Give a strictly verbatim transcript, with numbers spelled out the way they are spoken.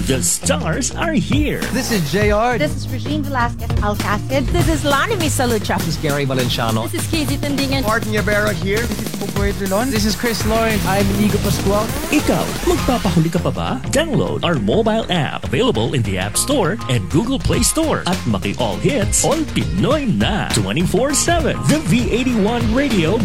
The stars are here. This is J R. This is Regine Velasquez Alcacid. This is Lani Misalucha. This is Gary Valenciano. This is Casey Tandingan. Martin Yabera here. This is Popoy Trilon. This is Chris Lawrence. I'm Inigo Pascual. Ikaw, magpapahuli ka pa ba? Download our mobile app available in the App Store and Google Play Store at maki all hits, all Pinoy na twenty-four seven. The V eighty-one Radio